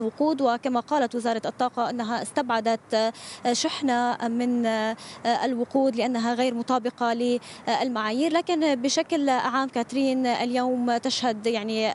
الوقود. وكما قالت وزارة الطاقة أنها استبعدت شحنة من الوقود لأنها غير مطابقة للمعايير. لكن بشكل عام كاترين اليوم تشهد يعني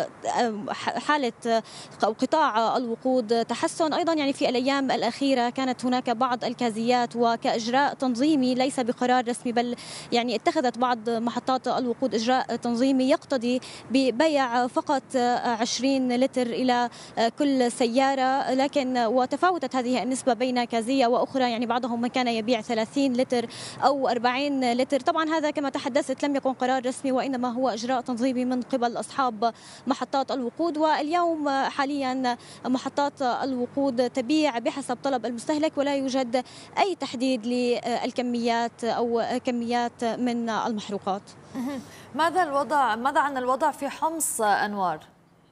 حالة أو قطاع الوقود تحسن أيضا. يعني في الأيام الأخيرة كانت هناك بعض الكازيات وكإجراء تنظيمي ليس بقرار رسمي، بل يعني اتخذت بعض محطات الوقود إجراء تنظيمي يقتضي ببيع فقط 20 لتر إلى كل سيارة. لكن وتفاوتت هذه النسبة بين كازية وأخرى، يعني بعضهم من كان يبيع 30 لتر أو 40 لتر. طبعا هذا كما تحدثت لم يكن قرار رسمي وإنما هو إجراء تنظيمي من قبل أصحاب محطات الوقود. واليوم حاليا محطات الوقود تبيع بحسب طلب المستهلك ولا يوجد أي تحديد للكميات أو كميات من المحروقات. ماذا عن الوضع في حمص أنوار؟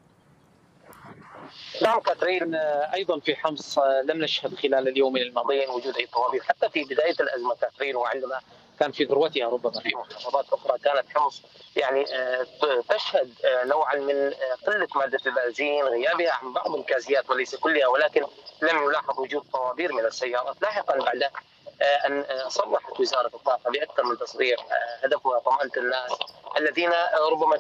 نعم كاترين، ايضا في حمص لم نشهد خلال اليومين الماضيين وجود اي طوابير حتى في بدايه الازمه كاترين، وعندما كان في ذروتها ربما في محافظات اخرى كانت حمص يعني تشهد نوعا من قله ماده البنزين، غيابها عن بعض الكازيات وليس كلها، ولكن لم يلاحظ وجود طوابير من السيارات. لاحقا بعد ان صرحت وزاره الطاقه باكثر من تصريح هدفها طمانه الناس الذين ربما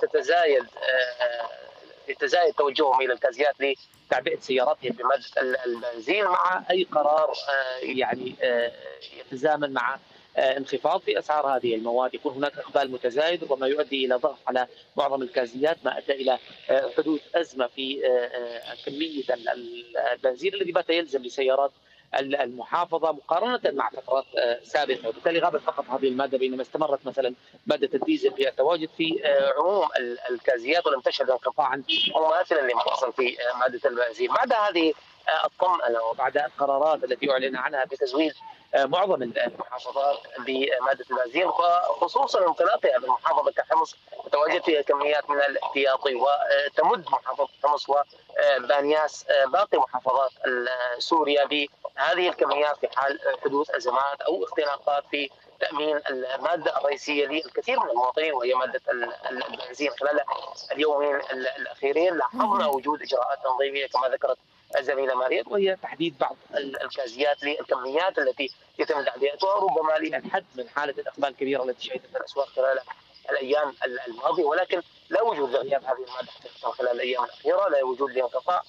يتزايد توجههم الى الكازيات لتعبئه سياراتهم بماده البنزين مع اي قرار يعني يتزامن مع انخفاض في اسعار هذه المواد. يكون هناك اقبال متزايد ربما يؤدي الى ضغط على معظم الكازيات، ما ادى الى حدوث ازمه في كميه البنزين الذي بات يلزم لسيارات المحافظه مقارنه مع فترات سابقه، وبالتالي غابت فقط هذه الماده بينما استمرت مثلا ماده الديزل في التواجد في عموم الكازيات ولم تشهد انقطاعا مماثلا لما حصل في ماده البنزين. بعد هذه الطمأنة وبعد القرارات التي أعلن عنها بتزويد معظم المحافظات بمادة البنزين وخصوصا انطلاقها بالمحافظة كحمص تتواجد فيها كميات من الاحتياطي وتمد محافظة حمص وبانياس باقي محافظات سوريا بهذه الكميات في حال حدوث أزمات أو اختناقات في تأمين المادة الرئيسية للكثير من المواطنين وهي مادة البنزين. خلال اليومين الأخيرين لاحظنا وجود إجراءات تنظيمية كما ذكرت الزميلة ماريت، وهي تحديد بعض الكازيات للكميات التي يتم تعبئتها ربما للحد من حالة الإقبال الكبيرة التي شهدتها الأسواق خلال الأيام الماضية، ولكن لا وجود لغياب هذه المادة خلال الأيام الأخيرة، لا وجود لانقطاع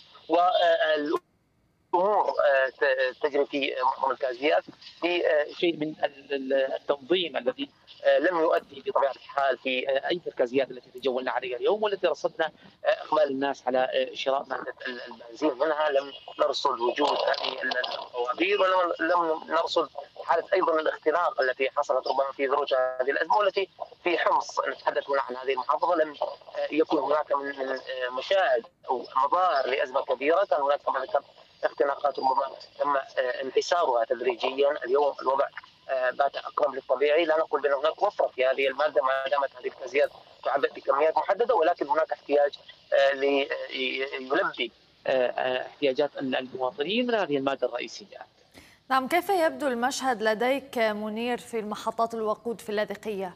امور تجري في معظم الكازيات في شيء من التنظيم الذي لم يؤدي بطبيعه الحال في اي الكازيات التي تجولنا عليها اليوم والتي رصدنا اقبال الناس على شراء ماده البنزين منها. لم نرصد وجود هذه الطوابير ولم نرصد حاله ايضا الاختناق التي حصلت ربما في ذروه هذه الازمه والتي في حمص نتحدث هنا عن هذه المحافظه. لم يكن هناك من مشاهد او مظاهر لازمه كبيره، كان هناك كما ذكرت اختناقات ربما تم انحسارها تدريجيا. اليوم الوضع بات اقرب للطبيعي، لا نقول بان هناك وفره في هذه الماده ما دامت هذه الكازيات تعبئ بكميات محدده، ولكن هناك احتياج ليلبي احتياجات المواطنين من هذه الماده الرئيسيه. نعم، كيف يبدو المشهد لديك منير في محطات الوقود في اللاذقية؟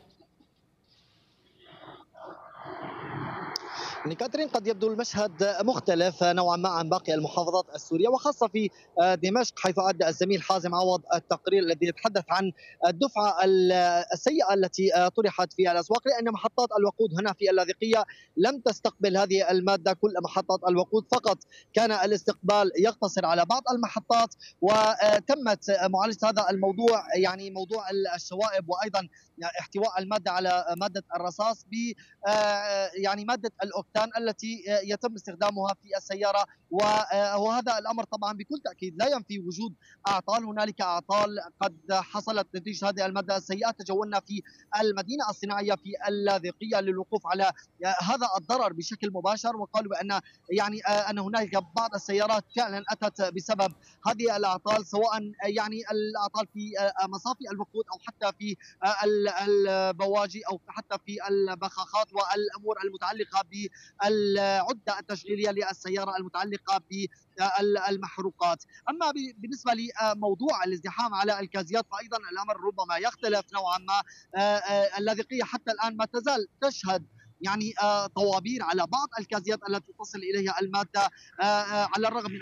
كاترين قد يبدو المشهد مختلف نوعا ما عن باقي المحافظات السورية وخاصة في دمشق، حيث أدى الزميل حازم عوض التقرير الذي يتحدث عن الدفعة السيئة التي طرحت في الأسواق، لأن محطات الوقود هنا في اللاذقية لم تستقبل هذه المادة كل محطات الوقود، فقط كان الاستقبال يقتصر على بعض المحطات، وتمت معالجة هذا الموضوع يعني موضوع الشوائب وأيضا احتواء المادة على مادة الرصاص ب يعني مادة الأوكتان التي يتم استخدامها في السيارة. وهذا الأمر طبعا بكل تأكيد لا ينفي وجود أعطال. هنالك أعطال قد حصلت نتيجة هذه المادة السيئة. تجولنا في المدينة الصناعية في اللاذقية للوقوف على هذا الضرر بشكل مباشر، وقالوا بأن يعني أن هنالك بعض السيارات فعلا أتت بسبب هذه الأعطال، سواء يعني الأعطال في مصافي الوقود أو حتى في البواجي أو حتى في البخاخات والأمور المتعلقة بالعدة التشغيلية للسيارة المتعلقة بالمحروقات. أما بالنسبة لموضوع الازدحام على الكازيات فأيضا الأمر ربما يختلف نوعا ما. اللاذقية حتى الآن ما تزال تشهد يعني طوابير على بعض الكازيات التي تصل اليها الماده، على الرغم من